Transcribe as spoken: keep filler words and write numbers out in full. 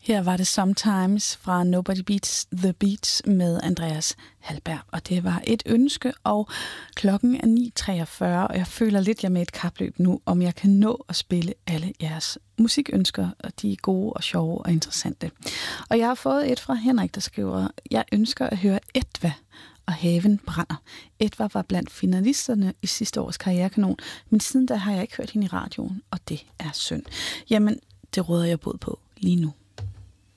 Her var det Sometimes fra Nobody Beats the Beats med Andreas Hallberg, og det var et ønske, og klokken er ni treogfyrre, og jeg føler lidt, jeg er med et kapløb nu, om jeg kan nå at spille alle jeres musikønsker, og de er gode og sjove og interessante. Og jeg har fået et fra Henrik, der skriver, jeg ønsker at høre Etva og Haven brænder. Etva var blandt finalisterne i sidste års Karrierekanon, men siden da har jeg ikke hørt hende i radioen, og det er synd. Jamen, det råder jeg bod på lige nu.